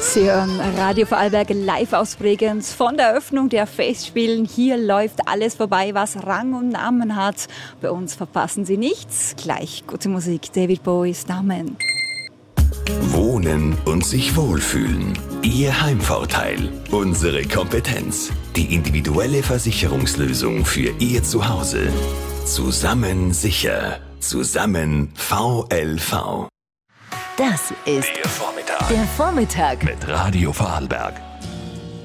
Sie hören Radio Vorarlberg live aus Bregenz von der Eröffnung der Festspielen. Hier läuft alles vorbei, was Rang und Namen hat. Bei uns verpassen Sie nichts. Gleich gute Musik, David Bowies Namen. Wohnen und sich wohlfühlen. Ihr Heimvorteil. Unsere Kompetenz. Die individuelle Versicherungslösung für Ihr Zuhause. Zusammen sicher. Zusammen VLV. Das ist Der Vormittag der Vormittag mit Radio Vorarlberg.